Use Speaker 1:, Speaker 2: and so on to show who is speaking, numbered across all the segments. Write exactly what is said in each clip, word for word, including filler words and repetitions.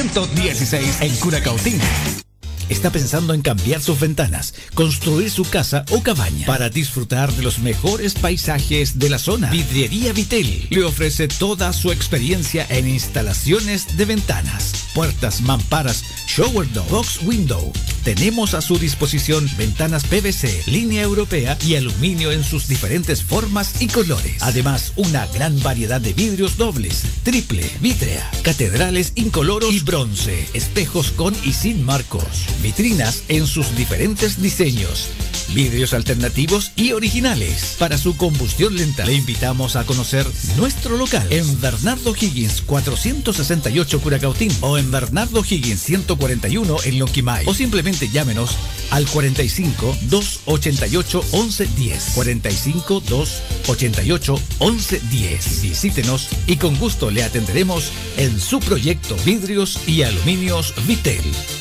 Speaker 1: ciento dieciséis en Curacautín. ¿Está pensando en cambiar sus ventanas, construir su casa o cabaña para disfrutar de los mejores paisajes de la zona? Vidriería Vitel le ofrece toda su experiencia en instalaciones de ventanas, puertas, mamparas, shower door, box window. Tenemos a su disposición ventanas P V C, línea europea y aluminio en sus diferentes formas y colores. Además, una gran variedad de vidrios dobles, triple, vítrea, catedrales incoloros y bronce, espejos con y sin marcos, vitrinas en sus diferentes diseños, vidrios alternativos y originales. Para su combustión lenta, le invitamos a conocer nuestro local en Bernardo Higgins cuatrocientos sesenta y ocho Curacautín o en Bernardo Higgins ciento cuarenta y uno en Lonquimay, o simplemente llámenos al cuarenta y cinco, doscientos ochenta y ocho, once diez, cuarenta y cinco, doscientos ochenta y ocho, once diez. Visítenos y con gusto le atenderemos en su proyecto Vidrios y Aluminios Vitel.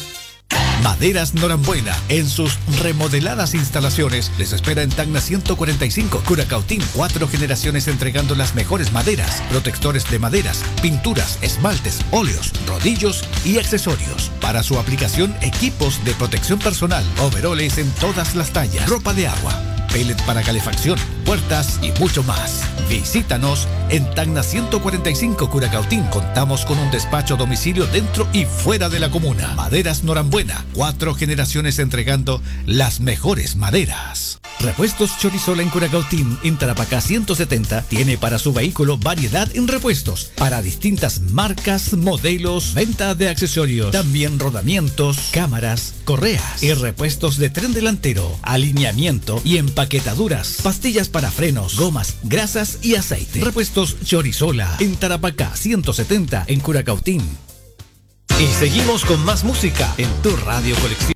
Speaker 1: Maderas Norambuena, en sus remodeladas instalaciones, les espera en Tacna ciento cuarenta y cinco, Curacautín. Cuatro generaciones entregando las mejores maderas, protectores de maderas, pinturas, esmaltes, óleos, rodillos y accesorios. Para su aplicación, equipos de protección personal, overoles en todas las tallas, ropa de agua, pellet para calefacción, puertas y mucho más. Visítanos en Tacna ciento cuarenta y cinco, Curacautín. Contamos con un despacho a domicilio dentro y fuera de la comuna. Maderas Norambuena, cuatro generaciones entregando las mejores maderas. Repuestos Chorizola en Curacautín, en Tarapacá ciento setenta, tiene para su vehículo variedad en repuestos para distintas marcas, modelos, venta de accesorios, también rodamientos, cámaras, correas y repuestos de tren delantero, alineamiento y empaquetaduras, pastillas para frenos, gomas, grasas y aceite. Repuestos Chorizola en Tarapacá ciento setenta, en Curacautín. Y seguimos con más música en tu radio colección.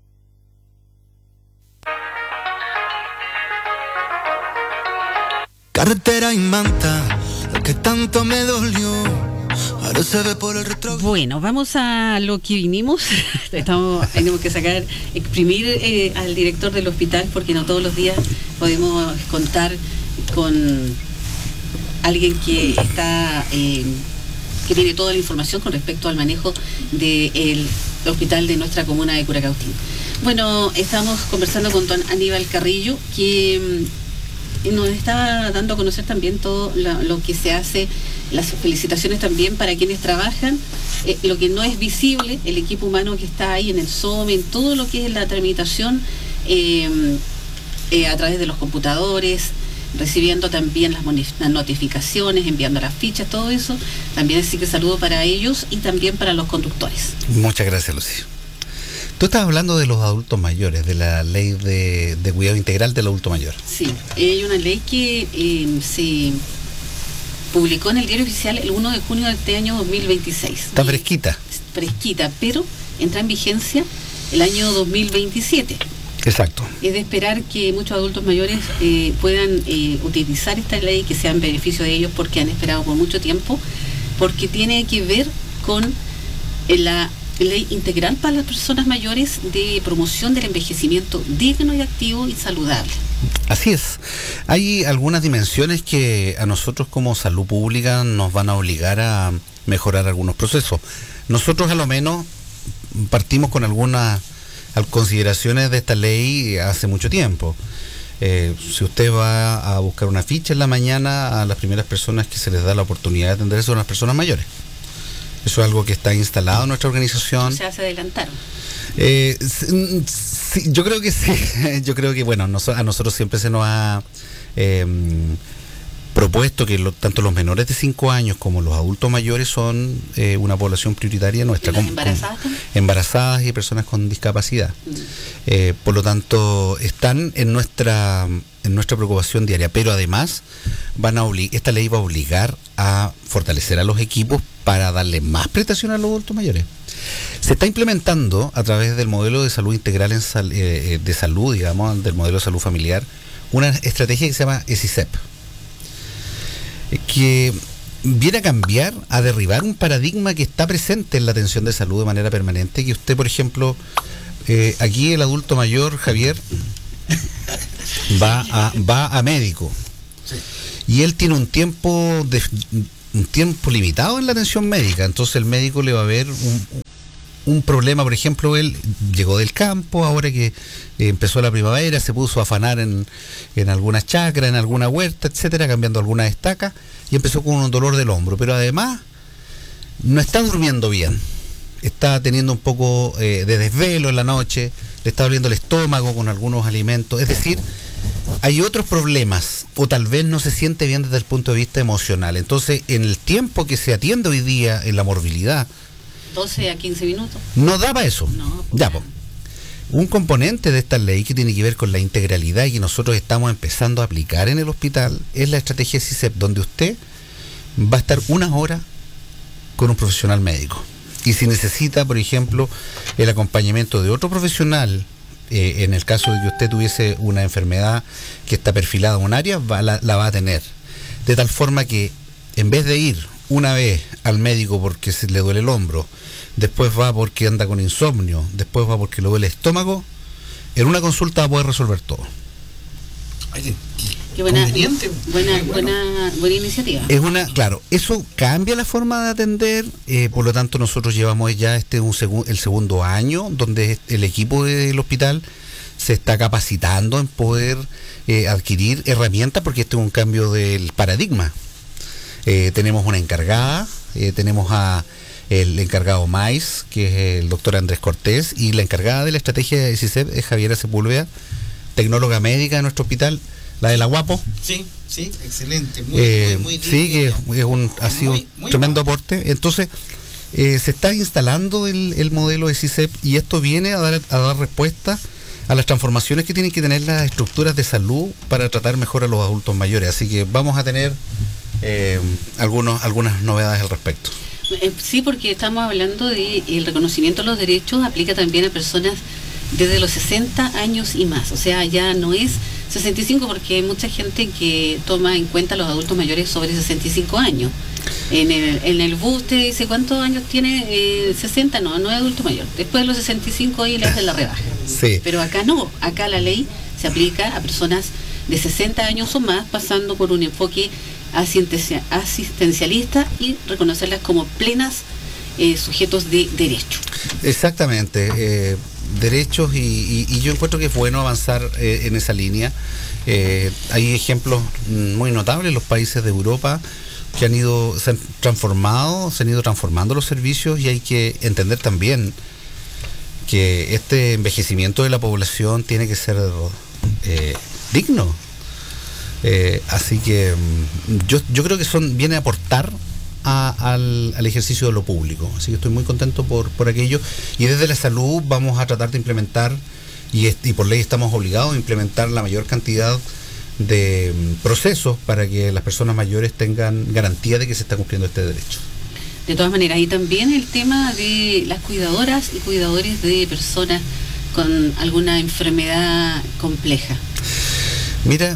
Speaker 2: Carretera y manta, lo que tanto me dolió, ahora se ve por el retrovisor.
Speaker 3: Bueno, vamos a lo que vinimos. Estamos, tenemos que sacar, exprimir eh, al director del hospital, porque no todos los días podemos contar con alguien que está, eh, que tiene toda la información con respecto al manejo del hospital de nuestra comuna de Curacautín. Bueno, estamos conversando con don Aníbal Carrillo, que y nos está dando a conocer también todo lo, lo que se hace, las felicitaciones también para quienes trabajan, eh, lo que no es visible, el equipo humano que está ahí en el SOME, en todo lo que es la tramitación eh, eh, a través de los computadores, recibiendo también las, las notificaciones, enviando las fichas, todo eso. También así que saludo para ellos y también para los conductores.
Speaker 4: Muchas gracias, Lucía. Tú estás hablando de los adultos mayores, de la ley de, de cuidado integral del adulto mayor.
Speaker 3: Sí, hay una ley que eh, se publicó en el Diario Oficial el primero de junio de este año dos mil veintiséis.
Speaker 4: Está fresquita.
Speaker 3: Fresquita, pero entra en vigencia el año dos mil veintisiete.
Speaker 4: Exacto.
Speaker 3: Es de esperar que muchos adultos mayores eh, puedan eh, utilizar esta ley, que sea en beneficio de ellos, porque han esperado por mucho tiempo, porque tiene que ver con eh, la ley integral para las personas mayores de promoción del envejecimiento digno y activo y saludable.
Speaker 4: Así es. Hay algunas dimensiones que a nosotros como salud pública nos van a obligar a mejorar algunos procesos. Nosotros a lo menos partimos con algunas consideraciones de esta ley hace mucho tiempo. Eh, si usted va a buscar una ficha en la mañana, a las primeras personas que se les da la oportunidad de atender son las personas mayores. Eso es algo que está instalado en nuestra organización.
Speaker 3: O sea, se adelantaron.
Speaker 4: Eh, sí, yo creo que sí. Yo creo que, bueno, nos, a nosotros siempre se nos ha eh, propuesto que lo, tanto los menores de cinco años como los adultos mayores son eh, una población prioritaria nuestra.
Speaker 3: ¿Y las
Speaker 4: con,
Speaker 3: embarazadas
Speaker 4: con, embarazadas y personas con discapacidad. Mm. Eh, por lo tanto, están en nuestra en nuestra preocupación diaria, pero además van a obli- esta ley va a obligar a fortalecer a los equipos para darle más prestación a los adultos mayores. Se está implementando a través del modelo de salud integral en sal, eh, de salud, digamos, del modelo de salud familiar, una estrategia que se llama E S I C E P, que viene a cambiar, a derribar un paradigma que está presente en la atención de salud de manera permanente, que usted, por ejemplo, eh, aquí el adulto mayor, Javier, va a, va a médico. Sí. Y él tiene un tiempo de, un tiempo limitado en la atención médica, entonces el médico le va a ver un, un problema, por ejemplo, él llegó del campo, ahora que eh, empezó la primavera, se puso a afanar en, en algunas chacras, en alguna huerta, etcétera, cambiando algunas estacas, y empezó con un dolor del hombro, pero además no está durmiendo bien, está teniendo un poco eh, de desvelo en la noche, le está doliendo el estómago con algunos alimentos, es decir, hay otros problemas, o tal vez no se siente bien desde el punto de vista emocional. Entonces, en el tiempo que se atiende hoy día en la morbilidad,
Speaker 3: doce a quince minutos.
Speaker 4: No daba eso.
Speaker 3: No, pues
Speaker 4: ya, pues. Un componente de esta ley que tiene que ver con la integralidad y que nosotros estamos empezando a aplicar en el hospital es la estrategia C I C E P, donde usted va a estar unas horas con un profesional médico. Y si necesita, por ejemplo, el acompañamiento de otro profesional, eh, en el caso de que usted tuviese una enfermedad que está perfilada en un área, va, la, la va a tener. De tal forma que, en vez de ir una vez al médico porque se le duele el hombro, después va porque anda con insomnio, después va porque le duele el estómago, en una consulta va a poder resolver todo.
Speaker 3: Qué buena, buena, buena, buena iniciativa.
Speaker 4: Es una, claro, eso cambia la forma de atender, eh, por lo tanto nosotros llevamos ya este un segu el segundo año donde el equipo del hospital se está capacitando en poder eh, adquirir herramientas, porque este es un cambio del paradigma. Eh, tenemos una encargada, eh, tenemos a el encargado MAIS, que es el doctor Andrés Cortés, y la encargada de la estrategia de C I C E P es Javiera Sepúlveda, tecnóloga médica de nuestro hospital, la de la Guapo.
Speaker 5: Sí, sí, excelente. Muy,
Speaker 4: eh,
Speaker 5: muy, muy
Speaker 4: sí, que es un, ha sido muy, muy un tremendo bueno. aporte. Entonces, eh, se está instalando el, el modelo de C I C E P y esto viene a dar, a dar respuesta a las transformaciones que tienen que tener las estructuras de salud para tratar mejor a los adultos mayores. Así que vamos a tener eh, algunos, algunas novedades al respecto.
Speaker 3: Sí, porque estamos hablando de el reconocimiento de los derechos, aplica también a personas desde los sesenta años y más, o sea, ya no es sesenta y cinco, porque hay mucha gente que toma en cuenta a los adultos mayores sobre sesenta y cinco años. En el, en el bus te dice cuántos años tiene, eh, sesenta, no, no es adulto mayor. Después de los sesenta y cinco ahí le hacen la rebaja.
Speaker 4: Sí.
Speaker 3: Pero acá no, acá la ley se aplica a personas de sesenta años o más, pasando por un enfoque asistencialista y reconocerlas como plenas eh, sujetos de derecho.
Speaker 4: Exactamente, eh, derechos y, y, y yo encuentro que es bueno avanzar eh, en esa línea. Eh, hay ejemplos muy notables en los países de Europa que han ido, se han transformado, se han ido transformando los servicios, y hay que entender también que este envejecimiento de la población tiene que ser eh, digno. Eh, así que yo, yo creo que son viene a aportar a, al, al ejercicio de lo público. Así que estoy muy contento por, por aquello. Y desde la salud vamos a tratar de implementar, y, y por ley estamos obligados a implementar la mayor cantidad de procesos para que las personas mayores tengan garantía de que se está cumpliendo este derecho.
Speaker 3: De todas maneras, y también el tema de las cuidadoras y cuidadores de personas con alguna enfermedad compleja.
Speaker 4: Mira,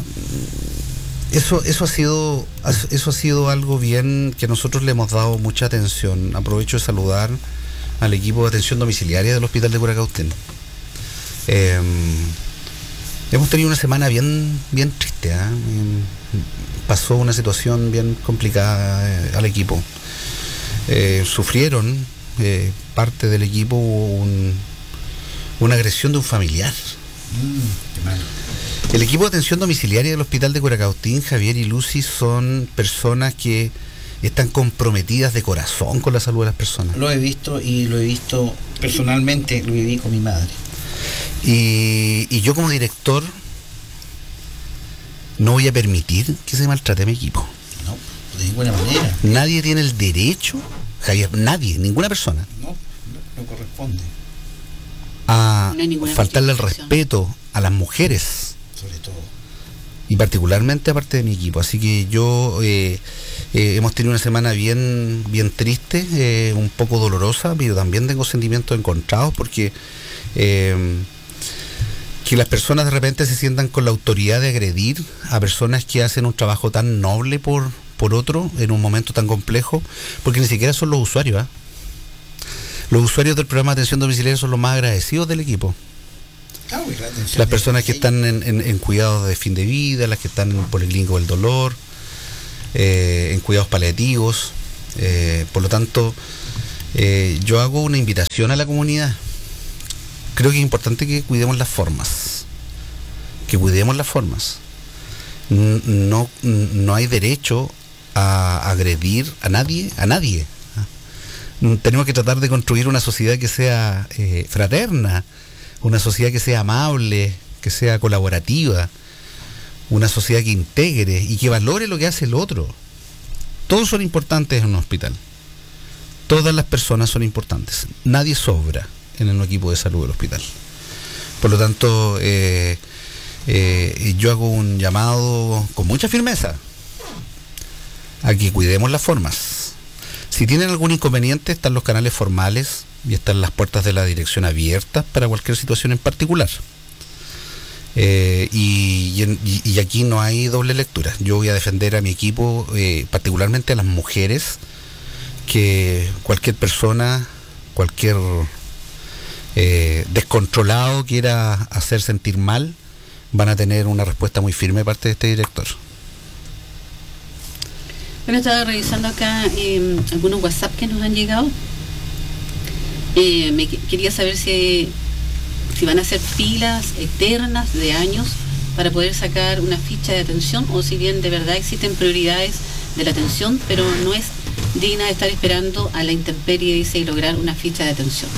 Speaker 4: eso eso ha sido eso ha sido algo bien que nosotros le hemos dado mucha atención. Aprovecho de saludar al equipo de atención domiciliaria del Hospital de Curacautén. Eh, hemos tenido una semana bien bien triste, ¿eh? Pasó una situación bien complicada eh, al equipo. Eh, sufrieron eh, parte del equipo un, una agresión de un familiar.
Speaker 5: Mm, qué malo.
Speaker 4: El equipo de atención domiciliaria del Hospital de Curacautén, Javier y Lucy, son personas que están comprometidas de corazón con la salud de las personas.
Speaker 5: Lo he visto, y lo he visto personalmente, lo viví con mi madre.
Speaker 4: Y, y yo como director no voy a permitir que se maltrate a mi equipo.
Speaker 5: No, de ninguna manera.
Speaker 4: Nadie tiene el derecho, Javier, nadie, ninguna persona,
Speaker 5: No, no, no corresponde.
Speaker 4: a
Speaker 3: No hay ninguna
Speaker 4: faltarle el
Speaker 3: justificación.
Speaker 4: respeto a las mujeres,
Speaker 5: Sobre todo.
Speaker 4: y particularmente aparte de mi equipo. Así que yo eh, eh, hemos tenido una semana bien bien triste, eh, un poco dolorosa, pero también tengo sentimientos encontrados, porque eh, que las personas de repente se sientan con la autoridad de agredir a personas que hacen un trabajo tan noble por, por otro en un momento tan complejo, porque ni siquiera son los usuarios, ¿eh? Los usuarios del programa de atención domiciliaria son los más agradecidos del equipo.
Speaker 5: Claro, la atención
Speaker 4: Las
Speaker 5: de-
Speaker 4: personas que
Speaker 5: sí.
Speaker 4: están en, en, en cuidados de fin de vida, las que están en el policlínico del dolor, eh, en cuidados paliativos. Eh, por lo tanto, Eh, yo hago una invitación a la comunidad. Creo que es importante que cuidemos las formas. Que cuidemos las formas. No, no hay derecho a agredir a nadie, a nadie. Tenemos que tratar de construir una sociedad que sea eh, fraterna, una sociedad que sea amable, que sea colaborativa, una sociedad que integre y que valore lo que hace el otro. Todos son importantes en un hospital. Todas las personas son importantes. Nadie sobra en el equipo de salud del hospital. Por lo tanto, eh, eh, yo hago un llamado con mucha firmeza a que cuidemos las formas. Si tienen algún inconveniente, están los canales formales y están las puertas de la dirección abiertas para cualquier situación en particular. Eh, y, y, y aquí no hay doble lectura. Yo voy a defender a mi equipo, eh, particularmente a las mujeres, que cualquier persona, cualquier eh, descontrolado quiera hacer sentir mal, van a tener una respuesta muy firme de parte de este director.
Speaker 3: Bueno, estaba revisando acá eh, algunos WhatsApp que nos han llegado. Eh, me quería saber si, si van a ser filas eternas de años para poder sacar una ficha de atención, o si bien de verdad existen prioridades de la atención, pero no es digna de estar esperando a la intemperie, dice, y lograr una ficha de atención.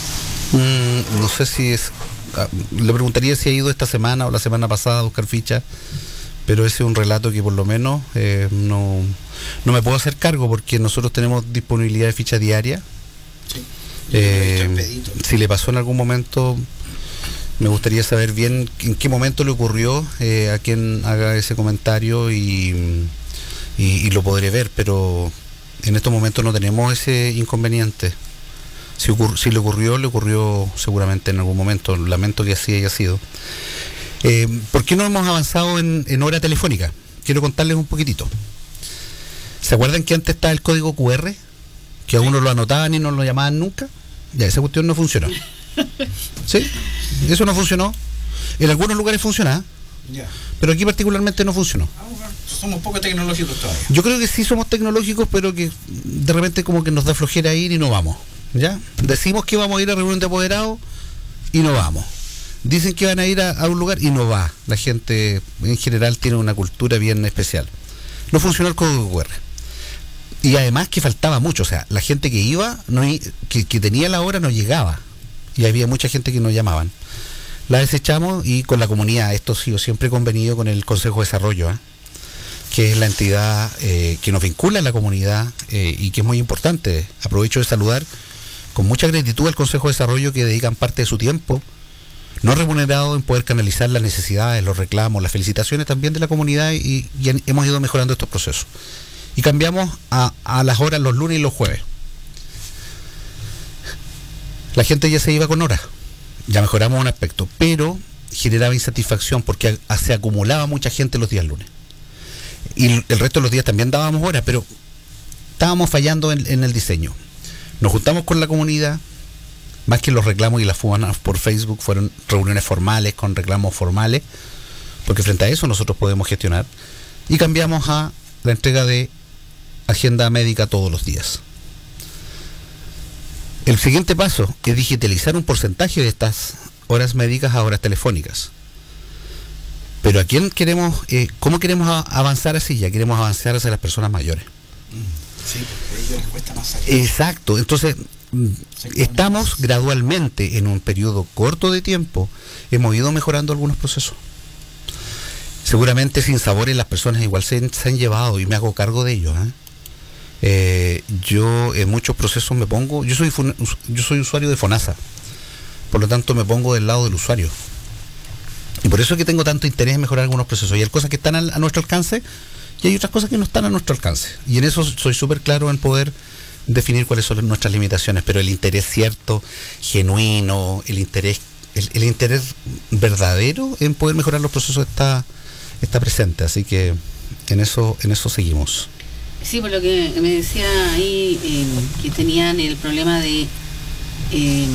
Speaker 4: Mm, no sé si es... Le preguntaría si ha ido esta semana o la semana pasada a buscar ficha, pero ese es un relato que por lo menos eh, no, no me puedo hacer cargo, porque nosotros tenemos disponibilidad de ficha diaria.
Speaker 5: Sí.
Speaker 4: Eh, si le pasó en algún momento, me gustaría saber bien en qué momento le ocurrió eh, a quien haga ese comentario y, y, y lo podré ver, pero en estos momentos no tenemos ese inconveniente. Si, ocurri- si le ocurrió, le ocurrió seguramente en algún momento. Lamento que así haya sido. Eh, ¿Por qué no hemos avanzado en, en hora telefónica? Quiero contarles un poquitito. ¿Se acuerdan que antes estaba el código cu erre? Que a uno lo anotaban y no lo llamaban nunca. Ya, esa cuestión no funcionó. ¿Sí? Eso no funcionó. En algunos lugares funciona,
Speaker 5: Ya.
Speaker 4: pero aquí particularmente no funcionó.
Speaker 5: Somos poco tecnológicos todavía.
Speaker 4: Yo creo que sí somos tecnológicos, pero que de repente como que nos da flojera ir y no vamos. ¿Ya? Decimos que vamos a ir a reunión de apoderados y no vamos. Dicen que van a ir a, a un lugar y no va. La gente en general tiene una cultura bien especial. No funcionó el código cu erre. Y además que faltaba mucho. O sea, la gente que iba, no, que, que tenía la hora no llegaba. Y había mucha gente que no llamaban. La desechamos y con la comunidad, esto ha sido siempre convenido con el Consejo de Desarrollo, ¿eh? que es la entidad eh, que nos vincula a la comunidad eh, y que es muy importante. Aprovecho de saludar con mucha gratitud al Consejo de Desarrollo, que dedican parte de su tiempo no remunerado en poder canalizar las necesidades, los reclamos, las felicitaciones también de la comunidad, y, y han, hemos ido mejorando estos procesos. Y cambiamos a, a las horas los lunes y los jueves. La gente ya se iba con horas, ya mejoramos un aspecto, pero generaba insatisfacción porque a, se acumulaba mucha gente los días lunes. Y el resto de los días también dábamos horas, pero estábamos fallando en, en el diseño. Nos juntamos con la comunidad, más que los reclamos y las fugas por Facebook, fueron reuniones formales con reclamos formales, porque frente a eso nosotros podemos gestionar, y cambiamos a la entrega de agenda médica todos los días. El siguiente paso es digitalizar un porcentaje de estas horas médicas a horas telefónicas. Pero ¿a quién queremos, eh, cómo queremos a, avanzar así? Ya queremos avanzar hacia las personas mayores.
Speaker 5: Sí, porque a ellos les cuesta más salir.
Speaker 4: Exacto, entonces estamos gradualmente, en un periodo corto de tiempo, hemos ido mejorando algunos procesos. Seguramente sin sabores las personas igual se, se han llevado, y me hago cargo de ellos. ¿eh? Eh, yo en muchos procesos me pongo, yo soy yo soy usuario de FONASA, por lo tanto me pongo del lado del usuario. Y por eso es que tengo tanto interés en mejorar algunos procesos. Y hay cosas que están a, a nuestro alcance, y hay otras cosas que no están a nuestro alcance. Y en eso soy súper claro en poder definir cuáles son nuestras limitaciones, pero el interés cierto, genuino, el interés, el, el interés verdadero en poder mejorar los procesos está, está presente. Así que en eso, en eso seguimos.
Speaker 3: Sí, por lo que me decía ahí, eh, que tenían el problema de eh,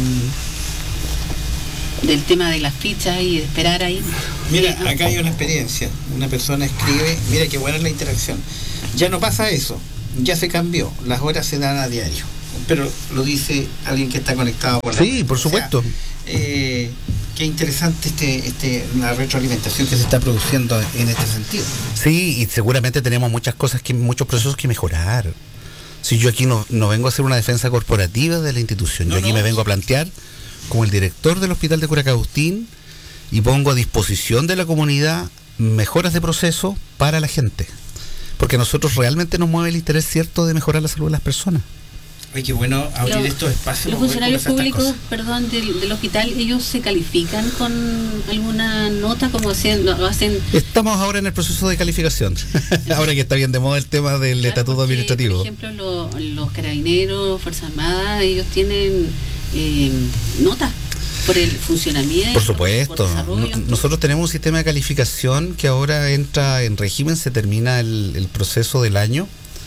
Speaker 3: del tema de las fichas y de esperar ahí.
Speaker 5: Mira, acá hay una experiencia. Una persona escribe, mira qué buena es la interacción. Ya no pasa eso, ya se cambió, las horas se dan a diario. pero lo dice alguien que está conectado por la
Speaker 4: Sí,
Speaker 5: red.
Speaker 4: por supuesto.
Speaker 5: O sea, eh, qué interesante este, este, la retroalimentación que se está produciendo en este sentido.
Speaker 4: Sí, y seguramente tenemos muchas cosas, que muchos procesos que mejorar. Si yo aquí no, no vengo a hacer una defensa corporativa de la institución,
Speaker 5: No,
Speaker 4: yo aquí
Speaker 5: no.
Speaker 4: me vengo a plantear como el director del Hospital de Curacautín y pongo a disposición de la comunidad mejoras de proceso para la gente. Porque a nosotros realmente nos mueve el interés cierto de mejorar la salud de las personas.
Speaker 5: Ay, qué bueno abrir
Speaker 3: Los-
Speaker 5: estos espacios.
Speaker 3: Los
Speaker 5: para poder
Speaker 3: funcionarios
Speaker 5: conversar estas
Speaker 3: públicos, perdón, del, del hospital, ¿ellos se califican con alguna nota como hacen, lo hacen?
Speaker 4: Estamos ahora en el proceso de calificación. Ahora que está bien de moda el tema del
Speaker 3: Claro,
Speaker 4: estatuto
Speaker 3: porque,
Speaker 4: administrativo.
Speaker 3: Por ejemplo, lo- los carabineros, Fuerzas Armadas, ellos tienen eh, notas por el funcionamiento.
Speaker 4: Por supuesto.
Speaker 3: por desarrollo.
Speaker 4: No- Nosotros tenemos un sistema de calificación que ahora entra en régimen, se termina el, el proceso del año.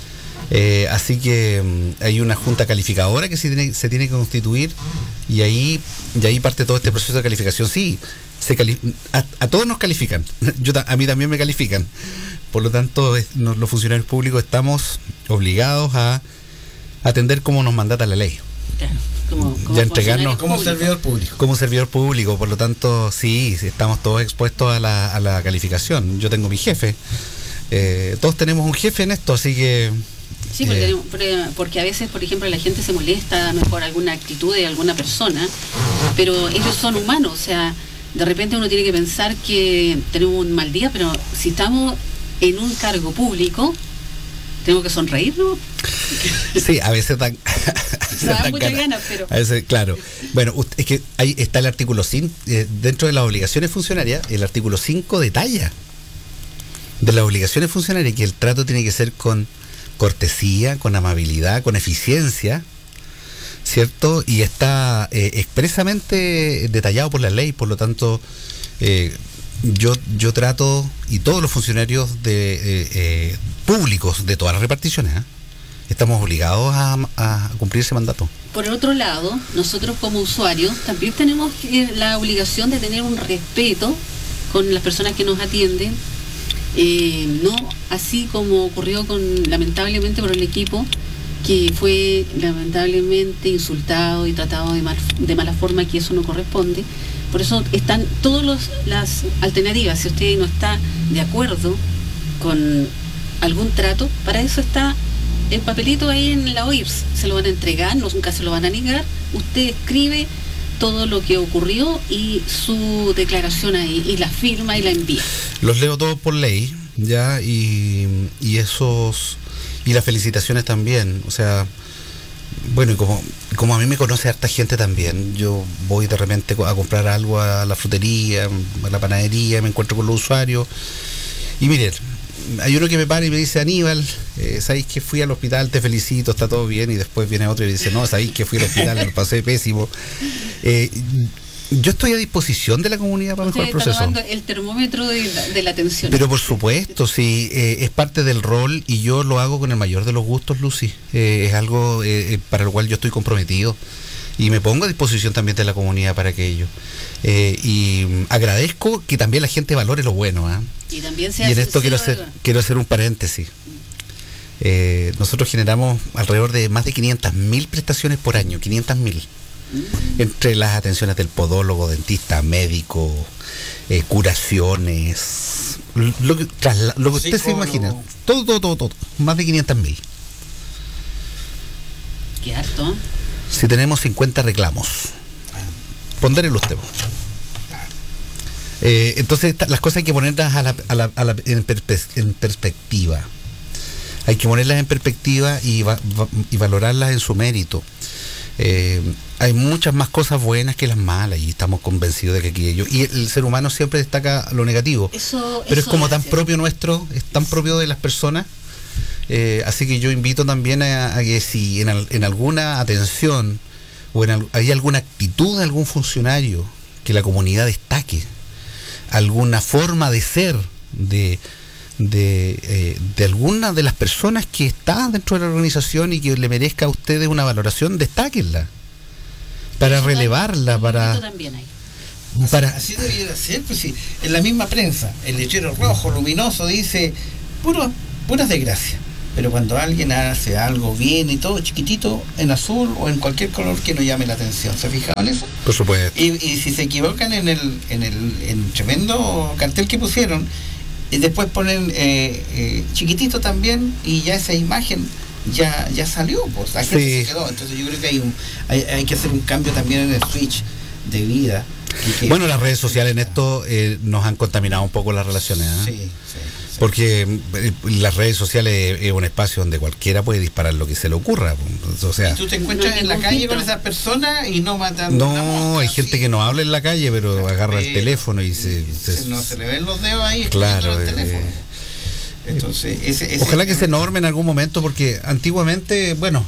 Speaker 4: Eh, así que mm, hay una junta calificadora que se tiene, se tiene que constituir y ahí, y ahí parte todo este proceso de calificación. Sí, se cali- a, a todos nos califican. Yo, ta- a mí también me califican. Por lo tanto, es- nos- los funcionarios públicos estamos obligados a atender como nos mandata la ley.
Speaker 3: Claro, como, como
Speaker 4: Ya entregarnos-
Speaker 3: funcionarios
Speaker 5: Como
Speaker 3: públicos.
Speaker 5: servidor público.
Speaker 4: Como servidor público, por lo tanto, sí, sí, estamos todos expuestos a la, a la calificación. Yo tengo mi jefe. Eh, todos tenemos un jefe en esto, así que...
Speaker 3: Sí, porque,
Speaker 4: eh,
Speaker 3: porque- porque a veces, por ejemplo, la gente se molesta mejor alguna actitud de alguna persona, pero ellos son humanos, o sea, de repente uno tiene que pensar que tenemos un mal día, pero si estamos en un cargo público, tenemos que sonreír, ¿no?
Speaker 4: Sí, a veces dan,
Speaker 3: Se dan muchas ganas, pero...
Speaker 4: A veces, claro. Bueno, usted- es que ahí está el artículo cinco, eh, dentro de las obligaciones funcionarias, el artículo cinco detalla de las obligaciones funcionarias que el trato tiene que ser con cortesía, con amabilidad, con eficiencia, ¿cierto? Y está eh, expresamente detallado por la ley, por lo tanto, eh, yo, yo trato, y todos los funcionarios de eh, eh, públicos de todas las reparticiones, ¿eh? Estamos obligados a, a cumplir ese mandato.
Speaker 3: Por otro lado, nosotros como usuarios también tenemos eh, la obligación de tener un respeto con las personas que nos atienden, eh, no así como ocurrió con lamentablemente por el equipo que fue lamentablemente insultado y tratado de, mal, de mala forma, que eso no corresponde. Por eso están todas las alternativas. Si usted no está de acuerdo con algún trato, para eso está el papelito ahí en la O I R S, se lo van a entregar, no, nunca se lo van a negar. Usted escribe todo lo que ocurrió y su declaración ahí, y la firma y la envía.
Speaker 4: Los leo todos por ley, ya, y, y esos, y las felicitaciones también, o sea, bueno, y como, como a mí me conoce harta gente también, yo voy de repente a comprar algo a la frutería, a la panadería, me encuentro con los usuarios, y miren, hay uno que me para y me dice: Aníbal, eh, ¿sabéis que fui al hospital? Te felicito, está todo bien. Y después viene otro y dice: no, ¿sabéis que fui al hospital? Me lo pasé pésimo. Eh, yo estoy a disposición de la comunidad para
Speaker 3: Usted
Speaker 4: mejorar el
Speaker 3: está
Speaker 4: proceso.
Speaker 3: tomando el termómetro de la, de la atención.
Speaker 4: Pero por supuesto, sí, eh, es parte del rol y yo lo hago con el mayor de los gustos, Lucy. Eh, es algo eh, para lo cual yo estoy comprometido y me pongo a disposición también de la comunidad para aquello. Eh, y mm, agradezco que también la gente valore lo bueno. ¿eh?
Speaker 3: Y también se
Speaker 4: Y en
Speaker 3: hace
Speaker 4: esto quiero
Speaker 3: cero-
Speaker 4: hacer, quiero hacer un paréntesis. Eh, nosotros generamos alrededor de más de quinientas mil prestaciones por año, quinientas mil. Entre las atenciones del podólogo, dentista, médico, eh, curaciones, lo que, trasla- lo que usted se
Speaker 5: Psicólogo.
Speaker 4: imagina, todo, todo, todo, todo, más de quinientas mil.
Speaker 3: Qué harto, ¿eh?
Speaker 4: Si tenemos cincuenta reclamos, pondérenlo usted. Eh, entonces esta- las cosas hay que ponerlas a la, a la- a la- en, perspe- en perspectiva. Hay que ponerlas en perspectiva y, va- va- y valorarlas en su mérito. Eh, hay muchas más cosas buenas que las malas y estamos convencidos de que aquí ellos... Y el, el ser humano siempre destaca lo negativo.
Speaker 3: Eso,
Speaker 4: Pero es
Speaker 3: eso
Speaker 4: como tan
Speaker 3: hace.
Speaker 4: propio nuestro, es tan propio de las personas. Eh, así que yo invito también a, a que si en, al- en alguna atención o en al- hay alguna actitud de algún funcionario que la comunidad destaque, alguna forma de ser de, de, eh, de alguna de las personas que está dentro de la organización y que le merezca a ustedes una valoración, destáquenla para
Speaker 3: Eso
Speaker 4: relevarla,
Speaker 3: también,
Speaker 4: para...
Speaker 3: también hay.
Speaker 5: Así,
Speaker 4: para
Speaker 5: así debiera ser, pues sí. En la misma prensa, el lechero rojo luminoso dice: puro, puras desgracias. pero cuando alguien hace algo bien y todo chiquitito, en azul o en cualquier color que nos llame la atención. ¿Se fijaron eso?
Speaker 4: Por supuesto.
Speaker 5: Y, y si se equivocan en el, en el en tremendo cartel que pusieron, y después ponen eh, eh, chiquitito también, y ya esa imagen ya ya salió, pues aquí
Speaker 4: Sí.
Speaker 5: se quedó. Entonces yo creo que hay un hay, hay que hacer un cambio también en el switch de vida. y que-
Speaker 4: Bueno, las redes sociales en esto eh, nos han contaminado un poco las relaciones, ¿eh?
Speaker 5: Sí, sí, sí.
Speaker 4: Porque eh, las redes sociales es un espacio donde cualquiera puede disparar lo que se le ocurra. O sea,
Speaker 5: Y tú te encuentras
Speaker 3: No
Speaker 5: en la
Speaker 3: tengo
Speaker 5: calle
Speaker 3: filtro.
Speaker 5: con esas personas y no matan una
Speaker 4: no,
Speaker 5: mosca,
Speaker 4: hay gente
Speaker 5: así.
Speaker 4: que no habla en la calle, pero agarra el
Speaker 5: Sí.
Speaker 4: teléfono y se...
Speaker 5: Se-
Speaker 4: se-
Speaker 5: no se le ven los dedos ahí
Speaker 4: Claro,
Speaker 5: escribiendo en el
Speaker 4: eh,
Speaker 5: teléfono. Entonces, ese, ese
Speaker 4: Ojalá que se norme en algún momento, porque antiguamente, bueno,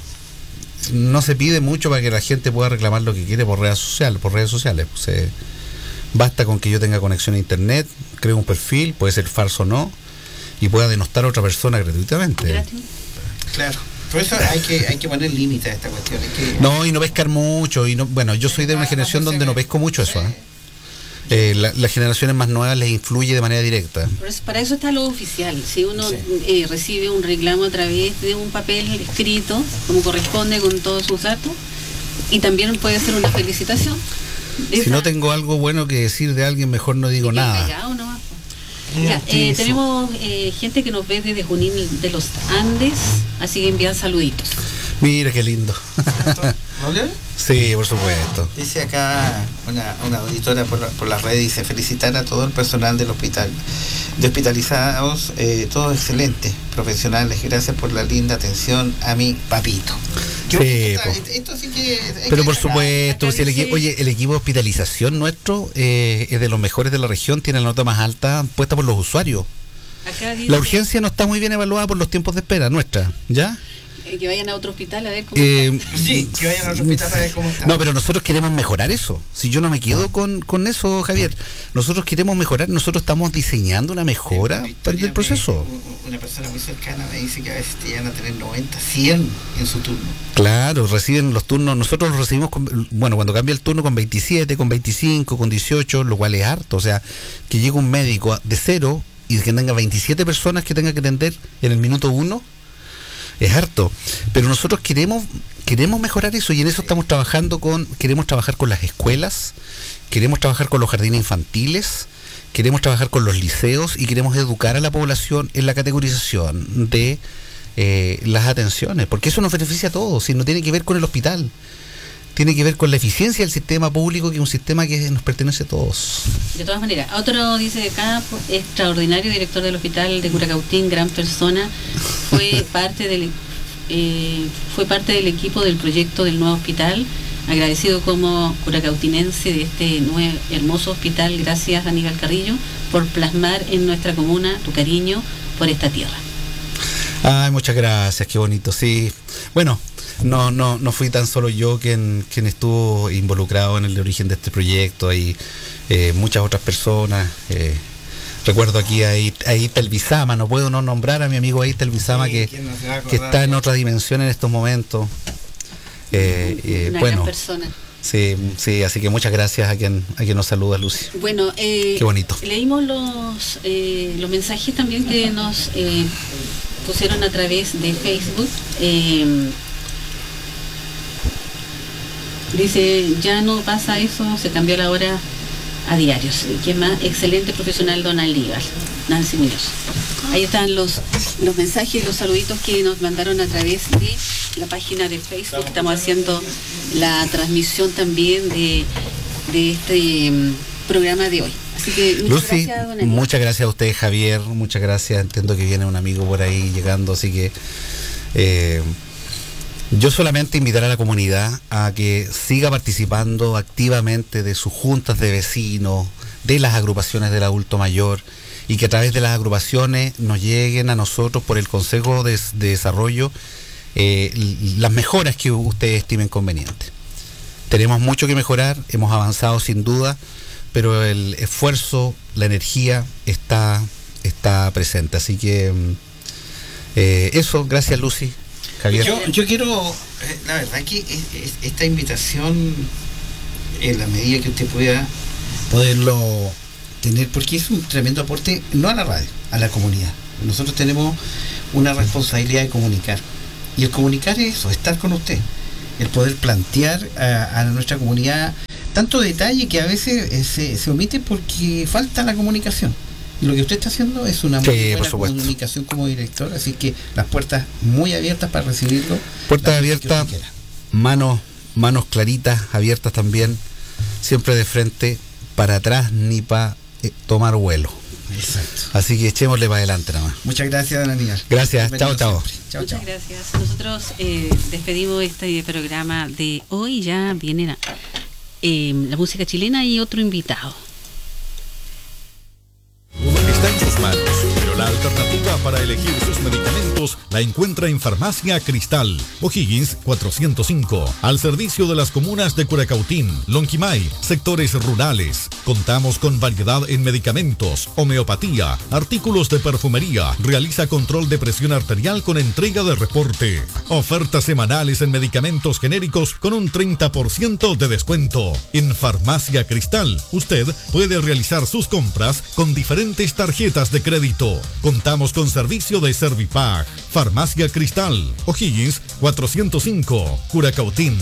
Speaker 4: no se pide mucho para que la gente pueda reclamar lo que quiere por redes sociales, por redes sociales. Pues, eh, basta con que yo tenga conexión a internet, creo un perfil, puede ser falso o no, y pueda denostar a otra persona gratuitamente.
Speaker 3: Gratis.
Speaker 5: Claro. Por eso hay que hay que poner límites a esta cuestión. Hay que,
Speaker 4: No, y no pescar mucho, y no, bueno, yo soy de una generación donde no pesco mucho eso, ¿eh? Eh, la- las generaciones más nuevas les influye de manera directa.
Speaker 3: Por eso- para eso está lo oficial. Si uno
Speaker 5: Sí.
Speaker 3: eh, recibe un reclamo a través de un papel escrito, como corresponde con todos sus datos, y también puede ser una felicitación.
Speaker 4: Si
Speaker 3: Esa-
Speaker 4: no tengo algo bueno que decir de alguien, mejor no digo
Speaker 3: y que
Speaker 4: nada.
Speaker 3: callado nomás, po.
Speaker 5: Ya,
Speaker 3: Ya,
Speaker 5: sí,
Speaker 3: eh,
Speaker 5: eso.
Speaker 3: tenemos eh, gente que nos ve desde Junín de los Andes, así que envían saluditos.
Speaker 4: Mira qué lindo.
Speaker 5: ¿No le?
Speaker 4: Sí, por supuesto.
Speaker 5: Dice acá una, una auditora por, la- por las redes, dice felicitar a todo el personal del hospital. De hospitalizados, eh, todos excelentes, profesionales, gracias por la linda atención a mi papito. Qué
Speaker 4: Sí,
Speaker 5: bonito
Speaker 4: po.
Speaker 5: está, esto sí que... hay
Speaker 4: Pero
Speaker 5: que
Speaker 4: por
Speaker 5: destacar.
Speaker 4: supuesto,
Speaker 3: acá
Speaker 4: si el
Speaker 3: dice-
Speaker 4: equipo, oye, el equipo de hospitalización nuestro eh, es de los mejores de la región, tiene la nota más alta puesta por los usuarios.
Speaker 3: Acá dice
Speaker 4: La urgencia no está muy bien evaluada por los tiempos de espera nuestra, ¿ya?
Speaker 3: eh, que vayan a otro hospital a ver cómo
Speaker 4: Eh,
Speaker 5: Sí, que vayan a otro hospital a ver cómo está.
Speaker 4: No, pero nosotros queremos mejorar eso. Si yo no me quedo con, con eso, Javier, nosotros queremos mejorar, nosotros estamos diseñando una mejora
Speaker 5: Victoria
Speaker 4: para el
Speaker 5: me-
Speaker 4: proceso.
Speaker 5: Una persona muy cercana me dice que a veces te llegan a tener noventa, cien en su turno.
Speaker 4: Claro, reciben los turnos, nosotros los recibimos, con, bueno, cuando cambia el turno con veintisiete, con veinticinco, con dieciocho, lo cual es harto. O sea, que llegue un médico a- de cero y que tenga veintisiete personas que tenga que atender en el minuto uno, es harto. Pero nosotros queremos queremos mejorar eso y en eso estamos trabajando con, queremos trabajar con las escuelas, queremos trabajar con los jardines infantiles, queremos trabajar con los liceos y queremos educar a la población en la categorización de eh, las atenciones, porque eso nos beneficia a todos y no tiene que ver con el hospital, tiene que ver con la eficiencia del sistema público, que es un sistema que nos pertenece a todos.
Speaker 3: De todas maneras, otro dice acá, extraordinario director del hospital de Curacautín, gran persona, fue parte del eh, fue parte del equipo del proyecto del nuevo hospital, agradecido como curacautinense de este nuevo hermoso hospital, gracias Aníbal Carrillo por plasmar en nuestra comuna tu cariño por esta tierra.
Speaker 4: Ay, muchas gracias, qué bonito, sí. Bueno, no no no fui tan solo yo quien, quien estuvo involucrado en el origen de este proyecto, hay eh, muchas otras personas. Eh, recuerdo aquí a Aita Elvisama, no puedo no nombrar a mi amigo Aita Elvisama,
Speaker 5: Sí,
Speaker 4: que,
Speaker 5: ¿quién no se va a
Speaker 4: que
Speaker 5: acordar?
Speaker 4: está en otra dimensión en estos momentos. Eh, eh,
Speaker 3: Una
Speaker 4: bueno,
Speaker 3: gran persona.
Speaker 4: sí, sí, así que muchas gracias a quien, a quien nos saluda, Lucy.
Speaker 3: Bueno, eh,
Speaker 4: Qué bonito.
Speaker 3: leímos los eh, los mensajes también que nos eh, pusieron a través de Facebook. Eh, dice, ya no pasa eso, se cambió la hora a diarios. ¿Quién más? Excelente profesional, don Alíbar, Nancy Muñoz. Ahí están los, los mensajes, los saluditos que nos mandaron a través de la página de Facebook. Estamos haciendo la transmisión también de, de este mm, programa de hoy. Así que muchas
Speaker 4: Lucy,
Speaker 3: gracias, don Alíbar.
Speaker 4: muchas gracias a usted, Javier, muchas gracias. Entiendo que viene un amigo por ahí llegando, así que eh, yo solamente invitar a la comunidad a que siga participando activamente de sus juntas de vecinos, de las agrupaciones del adulto mayor, y que a través de las agrupaciones nos lleguen a nosotros por el Consejo de, de Desarrollo eh, las mejoras que ustedes estimen convenientes. Tenemos mucho que mejorar, hemos avanzado sin duda, pero el esfuerzo, la energía está, está presente. Así que eh, eso, gracias Lucy, Javier.
Speaker 5: Yo, yo quiero, eh, la verdad que es- es- esta invitación, en la medida que usted pueda poderlo tener, porque es un tremendo aporte, no a la radio, a la comunidad. Nosotros tenemos una responsabilidad de comunicar. Y el comunicar es eso, estar con usted. El poder plantear a, a nuestra comunidad tanto detalle que a veces eh, se, se omite porque falta la comunicación. Y lo que usted está haciendo es una muy
Speaker 4: sí,
Speaker 5: buena comunicación como director, así que las puertas muy abiertas para recibirlo.
Speaker 4: Puertas abiertas, manos, manos claritas, abiertas también, siempre de frente, para atrás ni para eh, tomar vuelo.
Speaker 5: Exacto.
Speaker 4: Así que echémosle para adelante nada más.
Speaker 5: Muchas gracias, don Aníbal.
Speaker 4: Gracias, chao, chao.
Speaker 3: Chao, Muchas chao. gracias. Nosotros eh, despedimos este programa de hoy. Ya viene la, eh, la música chilena y otro invitado.
Speaker 6: Está en sus manos, pero la alternativa para elegir sus medicamentos la encuentra en Farmacia Cristal, O'Higgins cuatrocientos cinco, al servicio de las comunas de Curacautín, Lonquimay, sectores rurales. Contamos con variedad en medicamentos, homeopatía, artículos de perfumería, realiza control de presión arterial con entrega de reporte. Ofertas semanales en medicamentos genéricos con un treinta por ciento de descuento. En Farmacia Cristal, usted puede realizar sus compras con diferentes tarjetas de crédito. Contamos con servicio de Servipack. Farmacia Cristal, O'Higgins cuatrocientos cinco, Curacautín.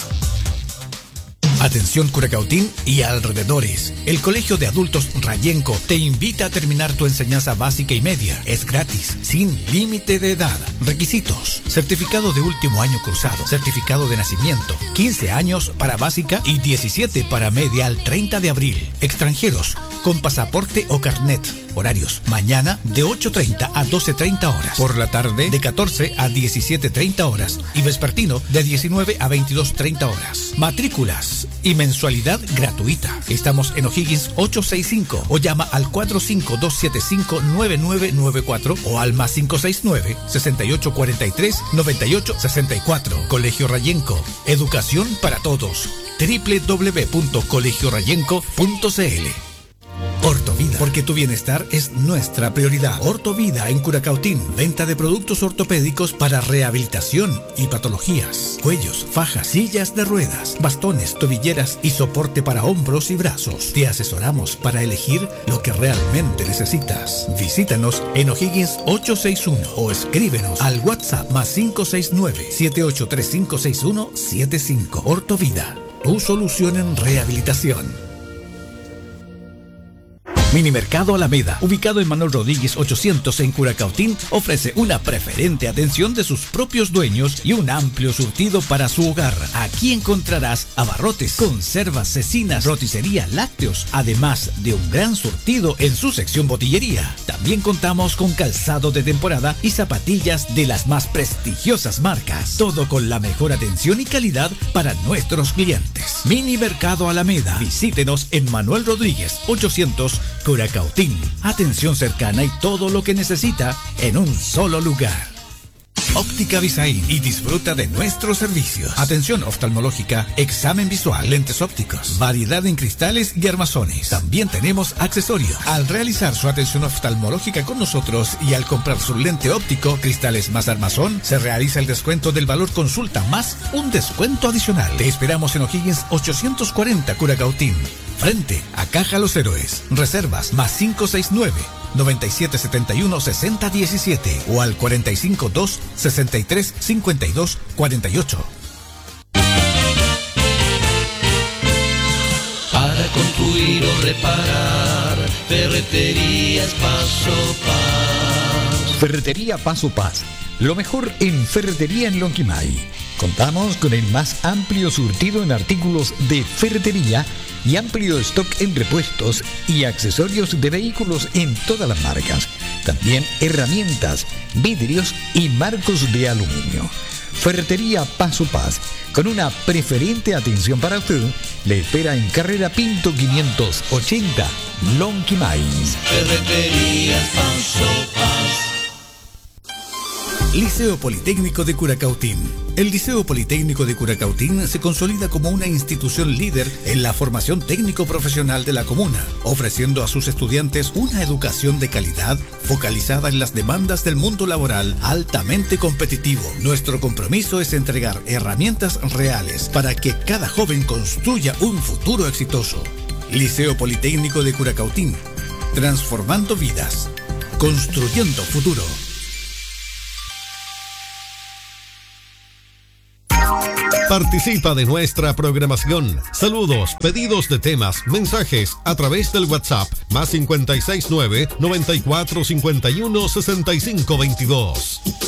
Speaker 1: Atención Curacautín y alrededores. El Colegio de Adultos Rayenco te invita a terminar tu enseñanza básica y media. Es gratis, sin límite de edad. Requisitos: certificado de último año cursado, certificado de nacimiento, quince años para básica y diecisiete para media al treinta de abril. Extranjeros con pasaporte o carnet. Horarios: mañana de ocho treinta a doce treinta horas. Por la tarde de catorce a diecisiete treinta horas. Y vespertino de diecinueve a veintidós treinta horas. Matrículas y mensualidad gratuita. Estamos en O'Higgins ochocientos sesenta y cinco o llama al cuatro cinco dos siete cinco nueve nueve nueve cuatro o al más cinco seis nueve, sesenta y ocho cuarenta y tres, noventa y ocho sesenta y cuatro. Colegio Rayenco. Educación para todos. doble u doble u doble u punto colegio rayenco punto c l. Ortovida, porque tu bienestar es nuestra prioridad. Ortovida en Curacautín, venta de productos ortopédicos para rehabilitación y patologías, cuellos, fajas, sillas de ruedas, bastones, tobilleras y soporte para hombros y brazos. Te asesoramos para elegir lo que realmente necesitas. Visítanos en O'Higgins ochocientos sesenta y uno o escríbenos al WhatsApp más cinco seis nueve, siete ocho tres cinco seis uno siete cinco. Ortovida, tu solución en rehabilitación. Minimercado Alameda, ubicado en Manuel Rodríguez ochocientos en Curacautín, ofrece una preferente atención de sus propios dueños y un amplio surtido para su hogar. Aquí encontrarás abarrotes, conservas, cecinas, roticería, lácteos, además de un gran surtido en su sección botillería. También contamos con calzado de temporada y zapatillas de las más prestigiosas marcas. Todo con la mejor atención y calidad para nuestros clientes. Minimercado Alameda. Visítenos en Manuel Rodríguez ochocientos Curacautín. Atención cercana y todo lo que necesita en un solo lugar. Óptica Visaín y disfruta de nuestros servicios. Atención oftalmológica, examen visual, lentes ópticos, variedad en cristales y armazones. También tenemos accesorios. Al realizar su atención oftalmológica con nosotros y al comprar su lente óptico, cristales más armazón, se realiza el descuento del valor consulta más un descuento adicional. Te esperamos en O'Higgins ochocientos cuarenta Curacautín, frente a Caja Los Héroes. Reservas más cinco seis nueve, noventa y siete setenta y uno sesenta diecisiete o al cuarenta y cinco dos sesenta y tres cincuenta y dos cuarenta y ocho.
Speaker 7: Para construir o reparar, Ferreterías Paso Paz.
Speaker 8: Ferretería Paso Paz, lo mejor en ferretería en Lonquimay. Contamos con el más amplio surtido en artículos de ferretería y amplio stock en repuestos y accesorios de vehículos en todas las marcas. También herramientas, vidrios y marcos de aluminio. Ferretería Paso Paz, con una preferente atención para usted, le espera en Carrera Pinto quinientos ochenta, Lonquimay.
Speaker 7: Ferreterías Paso Paz.
Speaker 1: Liceo Politécnico de Curacautín. El Liceo Politécnico de Curacautín se consolida como una institución líder en la formación técnico-profesional de la comuna, ofreciendo a sus estudiantes una educación de calidad focalizada en las demandas del mundo laboral altamente competitivo. Nuestro compromiso es entregar herramientas reales para que cada joven construya un futuro exitoso. Liceo Politécnico de Curacautín, transformando vidas, construyendo futuro.
Speaker 6: Participa de nuestra programación. Saludos, pedidos de temas, mensajes a través del WhatsApp más cincuenta y seis nueve, noventa y cuatro, cincuenta y uno, sesenta y cinco veintidós.